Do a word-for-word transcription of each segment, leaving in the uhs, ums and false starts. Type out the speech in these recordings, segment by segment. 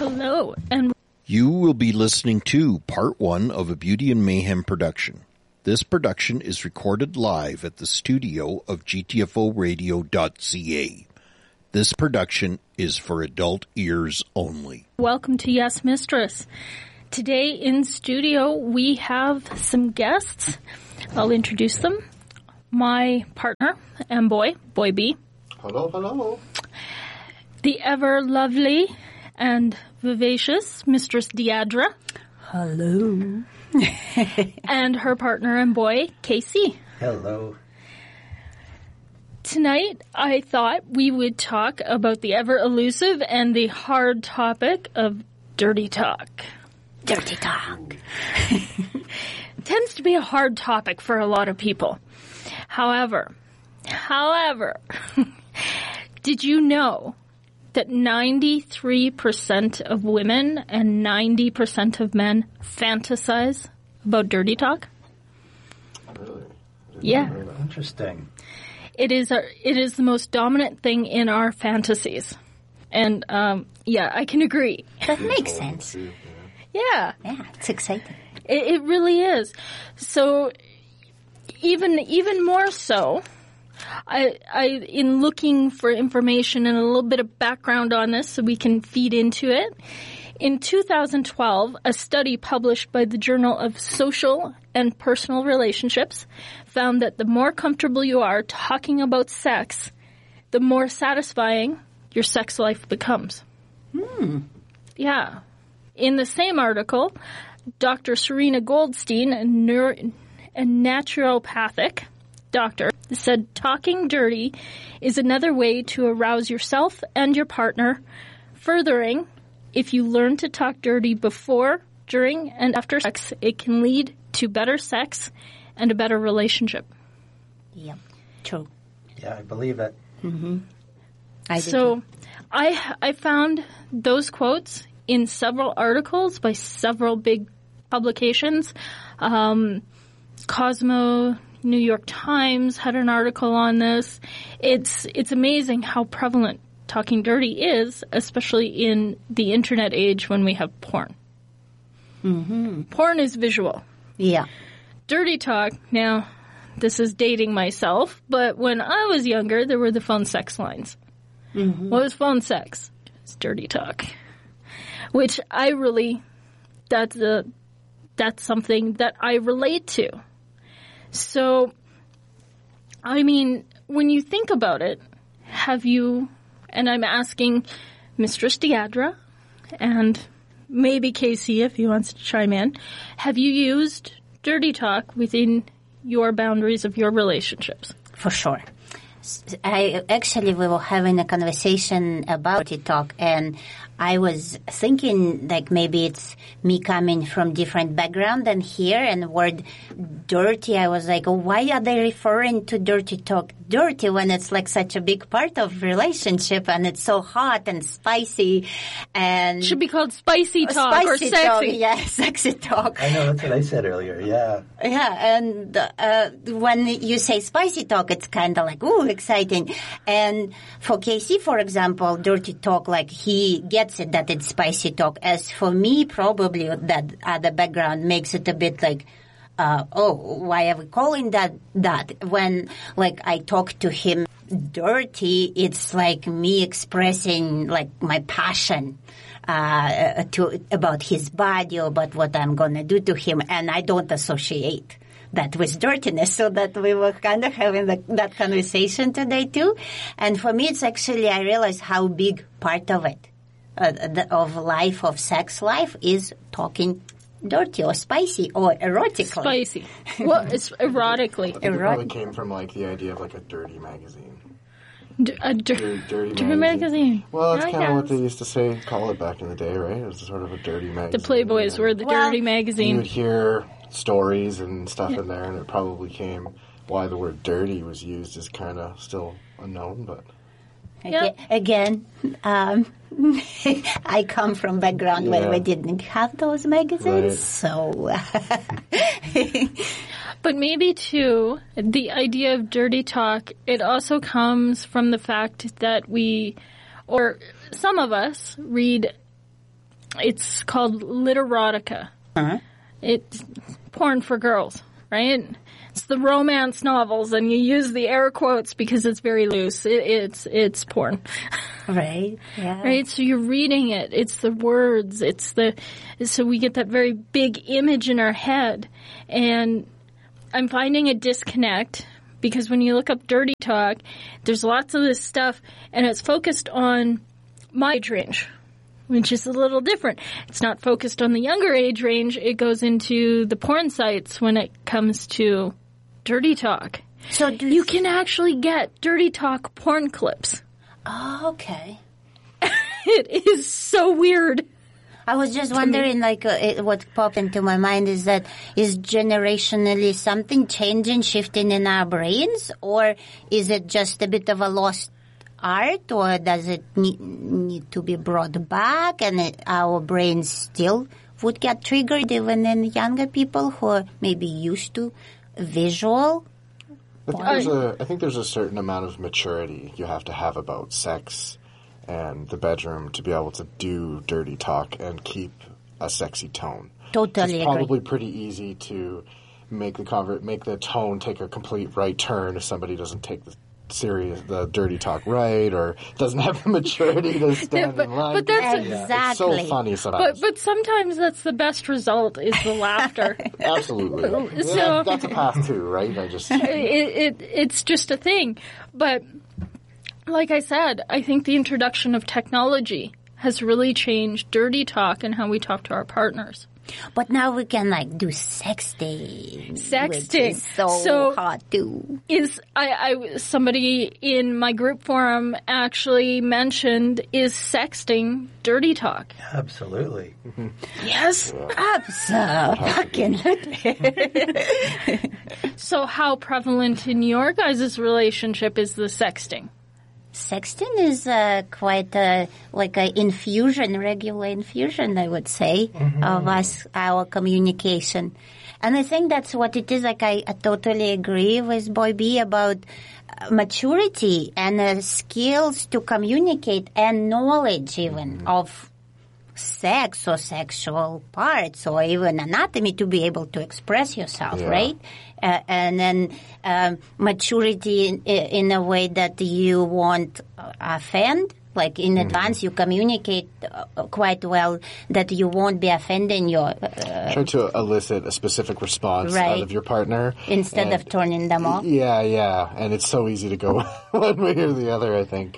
Hello, and you will be listening to part one of a Beauty and Mayhem production. This production is recorded live at the studio of G T F O radio dot C A. This production is for adult ears only. Welcome to Yes Mistress. Today in studio we have some guests. I'll introduce them. My partner and boy, Boy B. Hello, hello. The ever lovely and vivacious Mistress Deidre. Hello. And her partner and boy, Casey. Hello. Tonight, I thought we would talk about the ever elusive and the hard topic of dirty talk. Dirty talk. Tends to be a hard topic for a lot of people. However, however, did you know that ninety-three percent of women and ninety percent of men fantasize about dirty talk? Really? Yeah. Interesting. It is a, it is the most dominant thing in our fantasies. And, um, yeah, I can agree. That makes sense. Yeah. Yeah, it's exciting. It, it really is. So, even, even more so, I, I, in looking for information and a little bit of background on this so we can feed into it, in two thousand twelve, a study published by the Journal of Social and Personal Relationships found that the more comfortable you are talking about sex, the more satisfying your sex life becomes. Hmm. Yeah. In the same article, Doctor Serena Goldstein, a, neuro- a naturopathic doctor, said talking dirty is another way to arouse yourself and your partner, furthering, if you learn to talk dirty before, during, and after sex, it can lead to better sex and a better relationship. Yep, true. Yeah, I believe it. Mm-hmm. I so I, I found those quotes in several articles by several big publications. Um, Cosmo, New York Times had an article on this. It's it's amazing how prevalent talking dirty is, especially in the internet age when we have porn. Mm-hmm. Porn is visual. Yeah. Dirty talk, now, this is dating myself, but when I was younger, there were the phone sex lines. Mm-hmm. What was phone sex? It's dirty talk. Which I really, that's a, that's something that I relate to. So, I mean, when you think about it, have you, and I'm asking Mistress Deidre and maybe Casey if he wants to chime in, have you used dirty talk within your boundaries of your relationships? For sure. I actually, we were having a conversation about dirty talk, and I was thinking like maybe it's me coming from different background than here, and the word dirty, I was like, oh, why are they referring to dirty talk dirty when it's like such a big part of relationship and it's so hot and spicy and should be called spicy talk spicy or sexy. Talk, yeah, sexy talk. I know, that's what I said earlier, yeah. Yeah, and uh, when you say spicy talk, it's kind of like, ooh, exciting. And for Casey, for example, dirty talk, like he gets it that it's spicy talk. As for me, probably that other background makes it a bit like, uh, oh, why are we calling that that? When, like, I talk to him dirty, it's like me expressing, like, my passion uh, to about his body or about what I'm going to do to him, and I don't associate that with dirtiness, so that we were kind of having the, that conversation today too. And for me, it's actually, I realized how big part of it, uh, the, of life, of sex life, is talking dirty or spicy or erotically. Spicy. Well, it's erotically. I think it probably came from like the idea of like a dirty magazine. D- a dir- Dirty, dirty, dirty magazine. magazine. Well, that's I kind of what guess. they used to say, call it back in the day, right? It was sort of a dirty magazine. The Playboys and were the Well, dirty You magazine. would hear stories and stuff in there, and it probably came why the word dirty was used is kind of still unknown, but Yep. Again, um, I come from background where Yeah. we didn't have those magazines, Right. so But maybe, too, the idea of dirty talk, it also comes from the fact that we, or some of us, read it's called literotica. Uh-huh. It's porn for girls, right? It's the romance novels, and you use the air quotes because it's very loose. It, it's it's porn, Right. Yeah. right? So you're reading it. It's the words. It's the so we get that very big image in our head, and I'm finding a disconnect because when you look up dirty talk, there's lots of this stuff, and it's focused on my age range, which is a little different. It's not focused on the younger age range. It goes into the porn sites when it comes to dirty talk. So do You can actually get dirty talk porn clips. Oh, okay. It is so weird. I was just wondering, like, uh, it, what popped into my mind is that is generationally something changing, shifting in our brains, or is it just a bit of a lost art, or does it need, need to be brought back, and it, our brains still would get triggered even in younger people who are maybe used to visual? I think, there's a, I think there's a certain amount of maturity you have to have about sex and the bedroom to be able to do dirty talk and keep a sexy tone. Totally It's agree. probably pretty easy to make the convert, make the tone take a complete right turn if somebody doesn't take the serious, the dirty talk right, or doesn't have the maturity to stand but- in line. but that's- Exactly. It's so funny But sometimes. but sometimes that's the best result is the laughter. Absolutely. So- Yeah, that's a path too, right? I just it, it it's just a thing. But like I said, I think the introduction of technology has really changed dirty talk and how we talk to our partners. But now we can, like, do sexting. Which Sexting. is so, So- hot, too. Is I, I somebody in my group forum actually mentioned is sexting dirty talk? Absolutely. Yes. Absolutely. So how prevalent in your guys' relationship is the sexting? Sexting is uh, quite a, like an infusion, regular infusion, I would say, of us, our communication. And I think that's what it is. Like, I, I totally agree with Boy B about uh, maturity and uh, skills to communicate and knowledge even of sex or sexual parts or even anatomy to be able to express yourself, Yeah. right? Uh, and then um, maturity in, in a way that you won't uh, offend. Like in advance, you communicate uh, quite well that you won't be offending your uh, try to elicit a specific response Right. out of your partner instead and- of turning them off. Yeah, yeah, and it's so easy to go one way or the other. I think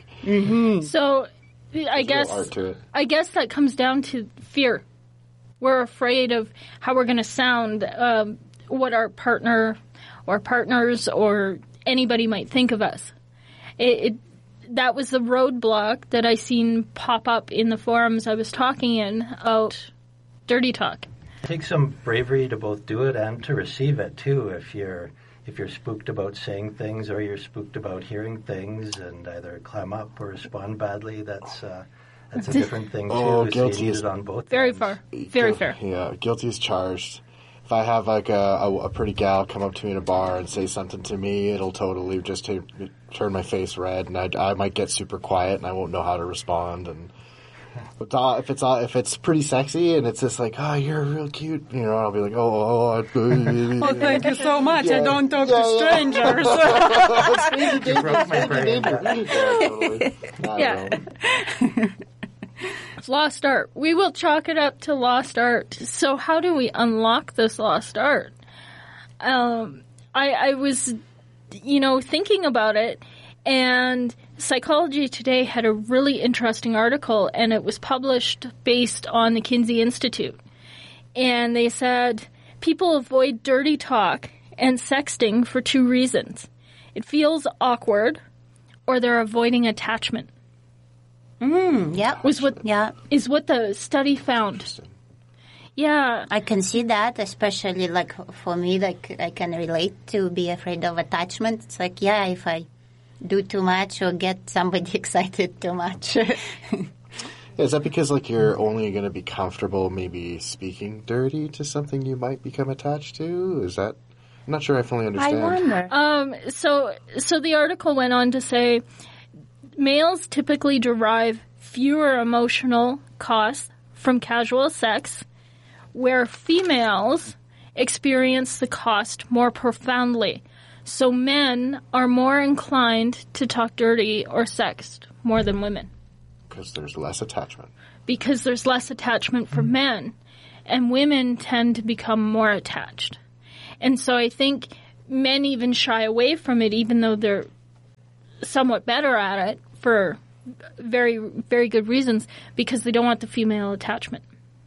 So I There's guess real art to it. I guess that comes down to fear. We're afraid of how we're going to sound, um, what our partner or partners or anybody might think of us. It, it that was the roadblock that I seen pop up in the forums I was talking in about dirty talk. It takes some bravery to both do it and to receive it too. If you're if you're spooked about saying things or you're spooked about hearing things and either clam up or respond badly, that's uh, that's a different thing too. Oh, so guilty you need is- it on both Very ends. far. Very Guil- fair. Yeah, guilty is charged. If I have like a, a, a pretty gal come up to me in a bar and say something to me, it'll totally just ta- turn my face red, and I, I might get super quiet, and I won't know how to respond. And but uh, if it's uh, if it's pretty sexy and it's just like, oh, you're real cute, you know, I'll be like, oh, oh, I, Oh, thank you so much. I Yeah. don't talk Yeah, to yeah. strangers. You broke my brain. yeah, totally. I Yeah. don't know. It's lost art. We will chalk it up to lost art. So how do we unlock this lost art? Um, I, I was, you know, thinking about it, and Psychology Today had a really interesting article, and it was published based on the Kinsey Institute. And they said people avoid dirty talk and sexting for two reasons. It feels awkward, or they're avoiding attachment. Mm, yeah. Was what Yeah. is what the study found. Yeah, I can see that, especially like for me, like I can relate to be afraid of attachment. It's like, yeah, if I do too much or get somebody excited too much. Yeah, is that because like you're only going to be comfortable maybe speaking dirty to something you might become attached to? Is that? I'm not sure I fully I understand. wonder. Um, so, so the article went on to say males typically derive fewer emotional costs from casual sex, where females experience the cost more profoundly. So men are more inclined to talk dirty or sext more than women. Because there's less attachment. Because there's less attachment for men. And women tend to become more attached. And so I think men even shy away from it, even though they're somewhat better at it for very, very good reasons, because they don't want the female attachment.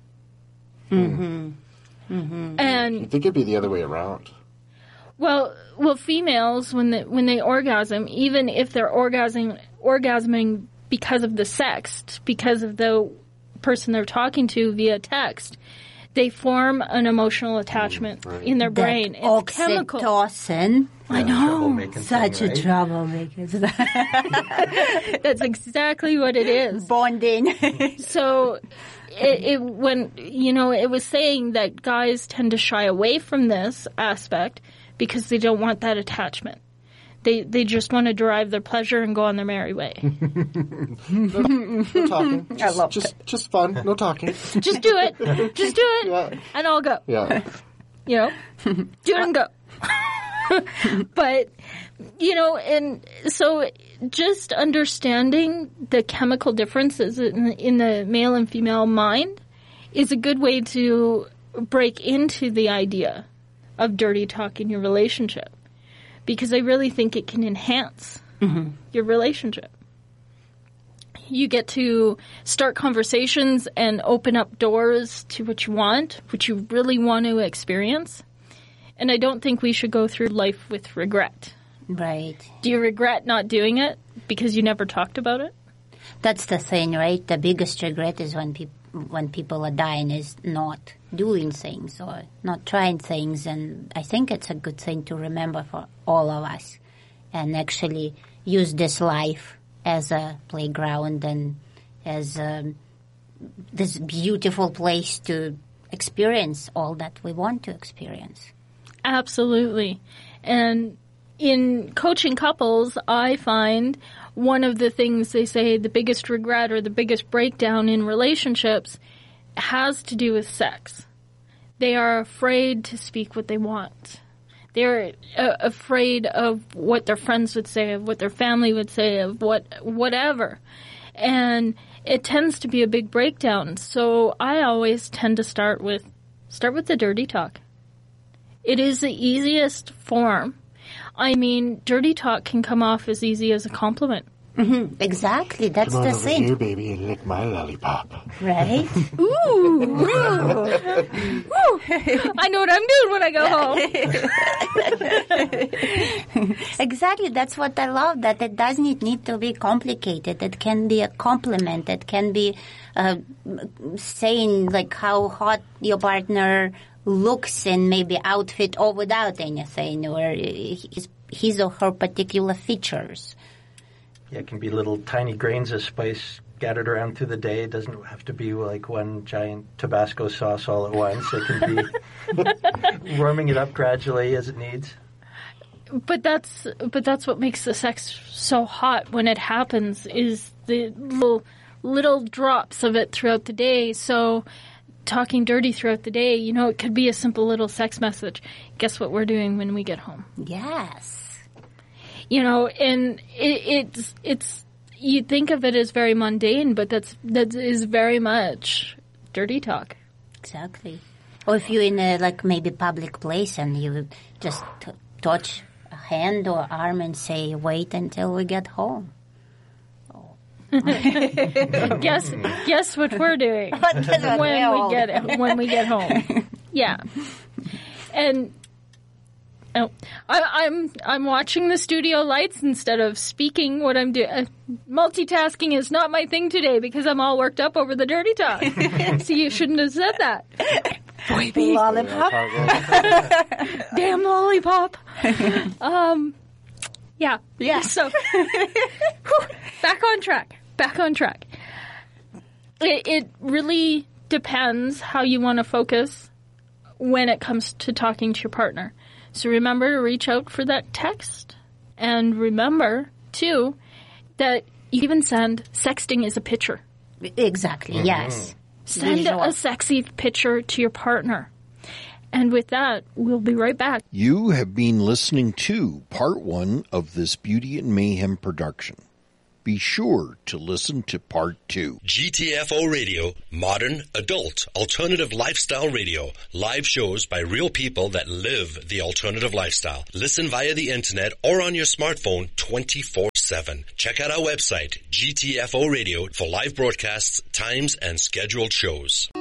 Mm-hmm. Mm-hmm. And I think it'd be the other way around. Well, well, females when they when they orgasm, even if they're orgasming orgasming because of the sex, because of the person they're talking to via text, they form an emotional attachment Mm, right. in their That brain. It's chemical. oxytocin. I know. Such thing, a right? troublemaker. That's exactly what it is. Bonding. So, it, it when you know it was saying that guys tend to shy away from this aspect because they don't want that attachment. They they just want to derive their pleasure and go on their merry way. No talking. Just, I love just, just fun. No talking. Just do it. Just do it, Yeah. and I'll go. Yeah. You know, do it and go. But, you know, and so just understanding the chemical differences in, in the male and female mind is a good way to break into the idea of dirty talk in your relationship. Because I really think it can enhance mm-hmm. your relationship. You get to start conversations and open up doors to what you want, what you really want to experience. And I don't think we should go through life with regret. Right. Do you regret not doing it because you never talked about it? That's the thing, right? The biggest regret is when people when people are dying is not doing things or not trying things. And I think it's a good thing to remember for all of us and actually use this life as a playground and as a, this beautiful place to experience all that we want to experience. Absolutely. And in coaching couples, I find one of the things they say the biggest regret or the biggest breakdown in relationships has to do with sex. They are afraid to speak what they want. They're uh, afraid of what their friends would say, of what their family would say, of what whatever. And it tends to be a big breakdown. So I always tend to start with start with the dirty talk. It is the easiest form. I mean, dirty talk can come off as easy as a compliment. Mm-hmm. Exactly. That's Come on the over thing. here, baby, and lick my lollipop. Right? Ooh, ooh, ooh. I know what I'm doing when I go home. Exactly. That's what I love, that it doesn't need to be complicated. It can be a compliment. It can be uh, saying like how hot your partner looks in maybe outfit or without anything, or his, his or her particular features. Yeah, it can be little tiny grains of spice scattered around through the day. It doesn't have to be like one giant Tabasco sauce all at once. It can be warming it up gradually as it needs. But that's but that's what makes the sex so hot when it happens is the little little drops of it throughout the day. So talking dirty throughout the day, you know, it could be a simple little sex message. Guess what we're doing when we get home? Yes. You know, and it, it's it's you think of it as very mundane, but that's that is very much dirty talk. Exactly. Or if you're in a like maybe public place and you just t- touch a hand or arm and say, "Wait until we get home." guess guess what we're doing Guess what when we're we all- get when we get home. Yeah, and oh, I, I'm I'm watching the studio lights instead of speaking what I'm doing. Uh, multitasking is not my thing today because I'm all worked up over the dirty talk. So you shouldn't have said that. Baby, Lollipop. damn lollipop. um, yeah, Yeah. So whew, back on track. Back on track. It, it really depends how you want to focus when it comes to talking to your partner. So remember to reach out for that text. And remember, too, that you even send sexting is a picture. Exactly. Yes. Send visual. a sexy picture to your partner. And with that, we'll be right back. You have been listening to part one of this Beauty and Mayhem production. Be sure to listen to part two. G T F O Radio, modern, adult, alternative lifestyle radio. Live shows by real people that live the alternative lifestyle. Listen via the internet or on your smartphone twenty-four seven. Check out our website, G T F O Radio, for live broadcasts, times, and scheduled shows.